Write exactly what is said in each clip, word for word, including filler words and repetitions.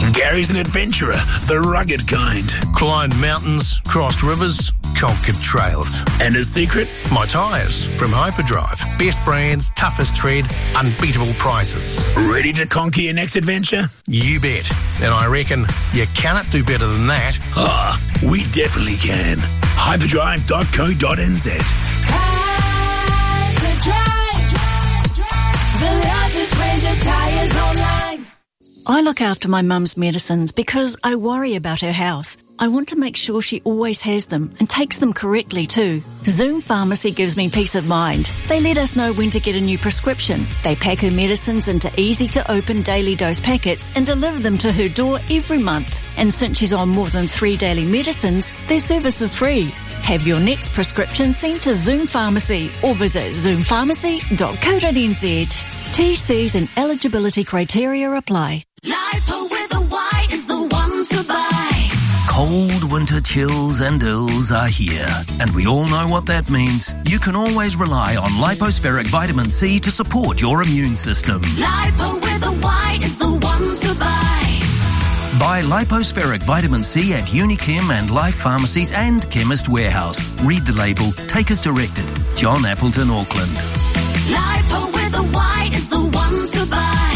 Gary's an adventurer, the rugged kind. Climbed mountains, crossed rivers, conquered trails. And his secret? My tyres from Hyperdrive. Best brands, toughest tread, unbeatable prices. Ready to conquer your next adventure? You bet. And I reckon you cannot do better than that. Ah, we definitely can. hyperdrive dot co dot n z. Hyperdrive, the largest range of tyres online. I look after my mum's medicines because I worry about her health. I want to make sure she always has them and takes them correctly too. Zoom Pharmacy gives me peace of mind. They let us know when to get a new prescription. They pack her medicines into easy-to-open daily dose packets and deliver them to her door every month. And since she's on more than three daily medicines, their service is free. Have your next prescription sent to Zoom Pharmacy or visit zoom pharmacy dot co dot n z. T Cs and eligibility criteria apply. Lipo with a Y is the one to buy. Cold winter chills and ills are here, and we all know what that means. You can always rely on Lipospheric Vitamin C to support your immune system. Lipo with a Y is the one to buy. Buy Lipospheric Vitamin C at Unichem and Life Pharmacies and Chemist Warehouse. Read the label. Take as directed. John Appleton, Auckland. Lipo with a Y is the one to buy.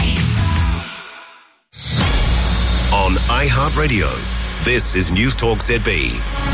On iHeartRadio, this is News Talk Z B.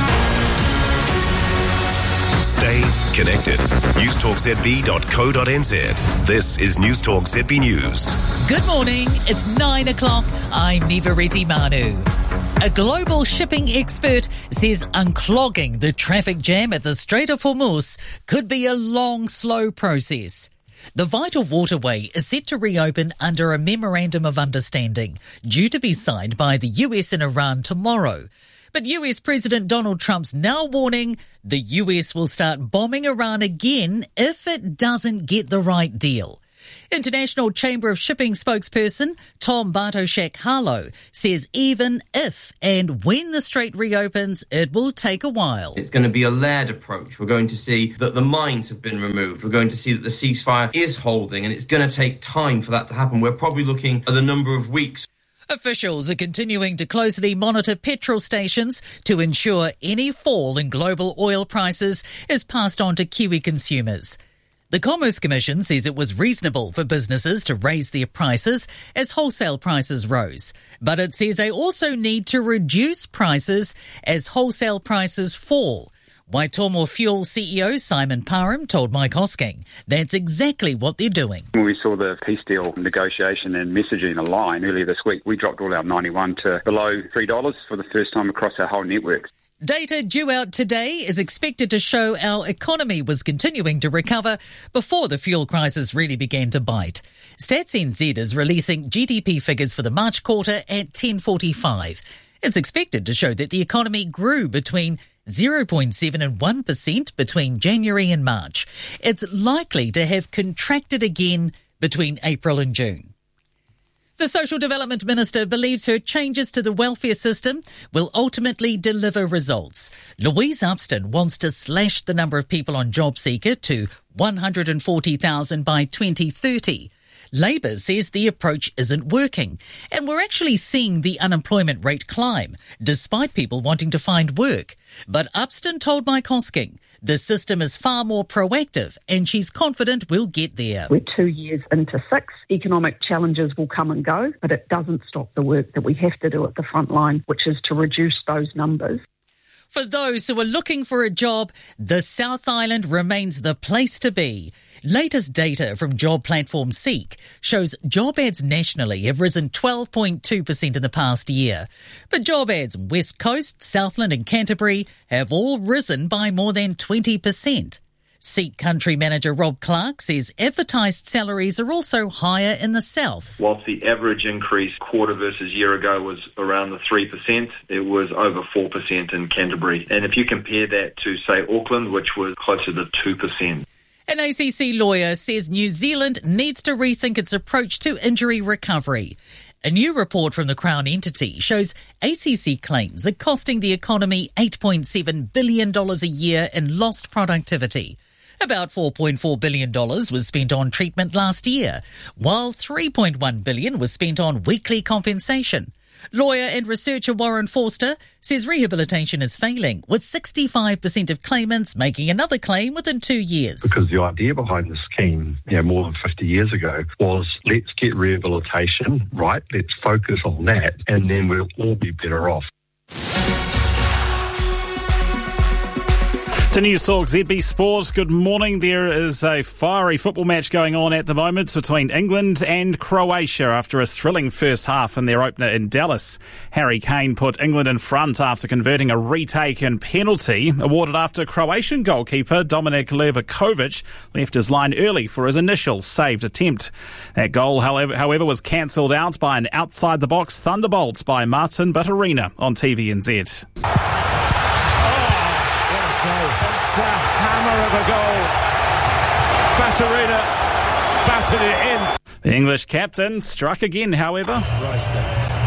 Stay connected. news talk z b dot co dot n z. This is News Talk Z B News. Good morning. It's nine o'clock. I'm Nivareti Manu. A global shipping expert says unclogging the traffic jam at the Strait of Hormuz could be a long, slow process. The vital waterway is set to reopen under a memorandum of understanding, due to be signed by the U S and Iran tomorrow. But U S President Donald Trump's now warning the U S will start bombing Iran again if it doesn't get the right deal. International Chamber of Shipping spokesperson Tom Bartoszek-Harlow says even if and when the strait reopens, it will take a while. It's going to be a layered approach. We're going to see that the mines have been removed. We're going to see that the ceasefire is holding, and it's going to take time for that to happen. We're probably looking at a number of weeks. Officials are continuing to closely monitor petrol stations to ensure any fall in global oil prices is passed on to Kiwi consumers. The Commerce Commission says it was reasonable for businesses to raise their prices as wholesale prices rose, but it says they also need to reduce prices as wholesale prices fall. Waitomo Fuel C E O Simon Parham told Mike Hosking that's exactly what they're doing. When we saw the peace deal negotiation and messaging align earlier this week, we dropped all our ninety-one to below three dollars for the first time across our whole network. Data due out today is expected to show our economy was continuing to recover before the fuel crisis really began to bite. Stats N Z is releasing G D P figures for the March quarter at ten forty-five. It's expected to show that the economy grew between zero point seven and one percent between January and March. It's likely to have contracted again between April and June. The Social Development Minister believes her changes to the welfare system will ultimately deliver results. Louise Upston wants to slash the number of people on JobSeeker to one hundred forty thousand by twenty thirty. Labor says the approach isn't working, and we're actually seeing the unemployment rate climb, despite people wanting to find work. But Upston told Mike Hosking the system is far more proactive, and she's confident we'll get there. We're two years into six. Economic challenges will come and go, but it doesn't stop the work that we have to do at the front line, which is to reduce those numbers. For those who are looking for a job, the South Island remains the place to be. Latest data from job platform Seek shows job ads nationally have risen twelve point two percent in the past year. But job ads on West Coast, Southland and Canterbury have all risen by more than twenty percent. Seek country manager Rob Clark says advertised salaries are also higher in the south. Whilst the average increase quarter versus year ago was around the three percent, it was over four percent in Canterbury. And if you compare that to, say, Auckland, which was closer to two percent. An A C C lawyer says New Zealand needs to rethink its approach to injury recovery. A new report from the Crown entity shows A C C claims are costing the economy eight point seven billion dollars a year in lost productivity. About four point four billion dollars was spent on treatment last year, while three point one billion dollars was spent on weekly compensation. Lawyer and researcher Warren Forster says rehabilitation is failing, with sixty-five percent of claimants making another claim within two years. Because the idea behind the scheme, you know, more than fifty years ago, was let's get rehabilitation right, let's focus on that, and then we'll all be better off. To News Talk Z B Sport, good morning. There is a fiery football match going on at the moment between England and Croatia after a thrilling first half in their opener in Dallas. Harry Kane put England in front after converting a retake and penalty awarded after Croatian goalkeeper Dominik Levakovic left his line early for his initial saved attempt. That goal, however, however was cancelled out by an outside-the-box thunderbolt by Martin Baturina on T V N Z. It's a hammer of a goal. Baturina battered it in. The English captain struck again, however. Rice Davis.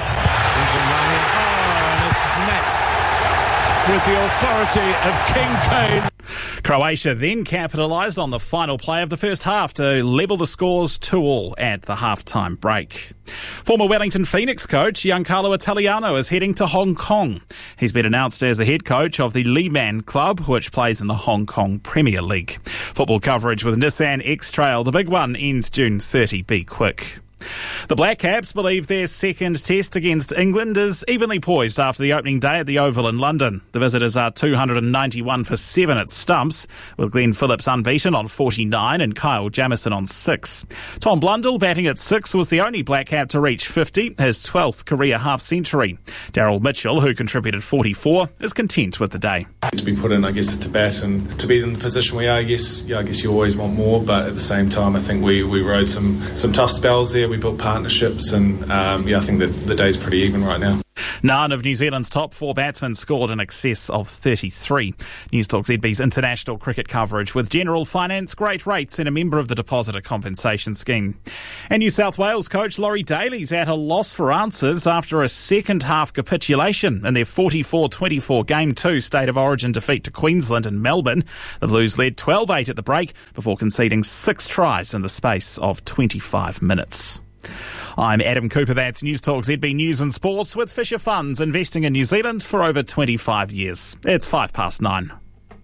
Oh, and it's met with the authority of King Kane. Croatia then capitalised on the final play of the first half to level the scores two all at the half-time break. Former Wellington Phoenix coach Giancarlo Italiano is heading to Hong Kong. He's been announced as the head coach of the Liman Club, which plays in the Hong Kong Premier League. Football coverage with Nissan X-Trail. The big one ends June thirtieth. Be quick. The Black Caps believe their second test against England is evenly poised after the opening day at the Oval in London. The visitors are two hundred ninety-one for seven at stumps, with Glenn Phillips unbeaten on forty-nine and Kyle Jamieson on six. Tom Blundell, batting at six, was the only Black Cap to reach fifty, his twelfth career half-century. Daryl Mitchell, who contributed forty-four, is content with the day. To be put in, I guess, to bat and to be in the position we are, I guess, yeah, I guess you always want more, but at the same time, I think we, we rode some, some tough spells there. We built partnerships, and um, yeah, I think that the day's pretty even right now. None of New Zealand's top four batsmen scored in excess of thirty-three. News Talk Z B's international cricket coverage with General Finance, great rates and a member of the Depositor Compensation Scheme. And New South Wales coach Laurie Daly's at a loss for answers after a second half capitulation in their forty-four twenty-four Game two State of Origin defeat to Queensland in Melbourne. The Blues led twelve eight at the break before conceding six tries in the space of twenty-five minutes. I'm Adam Cooper, that's News Talk Z B News and Sports with Fisher Funds, investing in New Zealand for over twenty-five years. It's five past nine.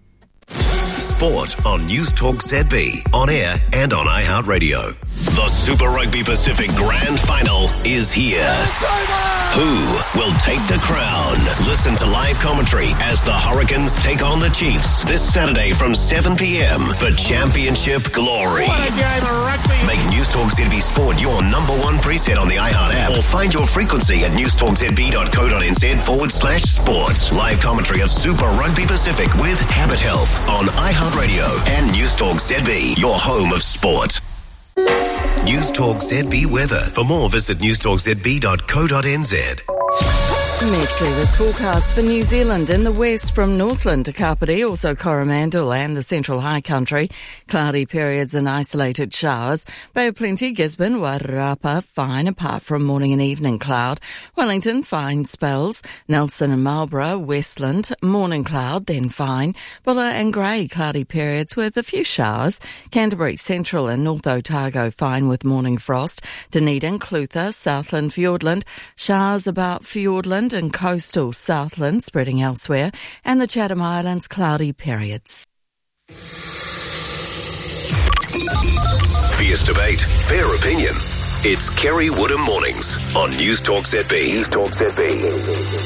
Sport on News Talk Z B, on air and on iHeartRadio. The Super Rugby Pacific Grand Final is here. Who will take the crown? Listen to live commentary as the Hurricanes take on the Chiefs this Saturday from seven p.m. for Championship Glory. What a game of rugby. Make News Talk Z B Sport your number one preset on the iHeart app, or find your frequency at newstalkzb.co.nz forward slash sport. Live commentary of Super Rugby Pacific with Habit Health on iHeartRadio and News Talk Z B, your home of sport. News Talk Z B weather. For more, visit newstalk z b dot co dot n z. Met-Service forecast for New Zealand in the west from Northland to Kapiti, also Coromandel and the Central High Country. Cloudy periods and isolated showers. Bay of Plenty, Gisborne, Wairarapa, fine apart from morning and evening cloud. Wellington, fine spells. Nelson and Marlborough, Westland, morning cloud, then fine. Bulla and Grey, cloudy periods with a few showers. Canterbury, Central and North Otago, fine with morning frost. Dunedin, Clutha, Southland, Fiordland, showers about Fiordland and coastal Southland spreading elsewhere, and the Chatham Islands cloudy periods. Fierce debate, fair opinion. It's Kerry Woodham Mornings on News Talk Z B. News Talk Z B.